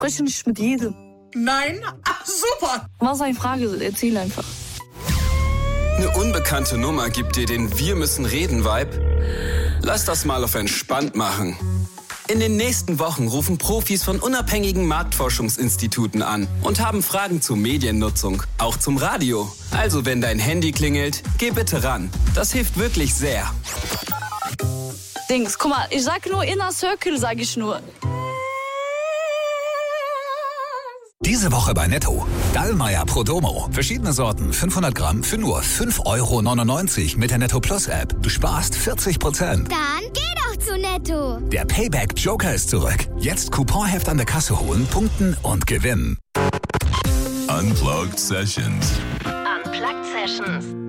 Spreche nicht mit jedem. Nein? Ach, super. Was eine Frage? Erzähl einfach. Eine unbekannte Nummer gibt dir den Wir-müssen-reden-Vibe? Lass das mal auf entspannt machen. In den nächsten Wochen rufen Profis von unabhängigen Marktforschungsinstituten an und haben Fragen zur Mediennutzung, auch zum Radio. Also wenn dein Handy klingelt, geh bitte ran. Das hilft wirklich sehr. Dings, guck mal, ich sag nur Inner Circle, sag ich nur. Diese Woche bei Netto. Dallmayr Prodomo. Verschiedene Sorten, 500 Gramm für nur 5,99 € mit der Netto Plus App. Du sparst 40%. Dann geh doch zu Netto. Der Payback Joker ist zurück. Jetzt Couponheft an der Kasse holen, punkten und gewinnen. Unplugged Sessions. Unplugged Sessions.